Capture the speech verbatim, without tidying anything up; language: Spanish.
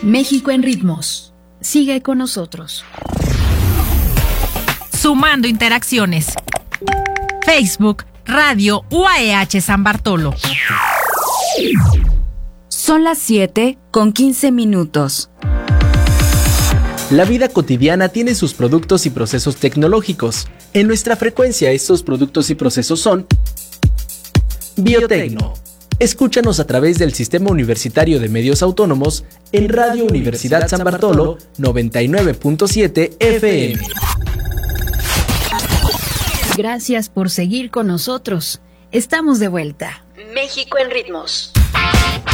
México en ritmos. Sigue con nosotros. Sumando interacciones. Facebook, Radio U A E H San Bartolo. Son las siete con quince minutos. La vida cotidiana tiene sus productos y procesos tecnológicos. En nuestra frecuencia, estos productos y procesos son Biotecno. Escúchanos a través del Sistema Universitario de Medios Autónomos en Radio Universidad San Bartolo noventa y nueve punto siete F M. Gracias por seguir con nosotros. Estamos de vuelta. México en ritmos.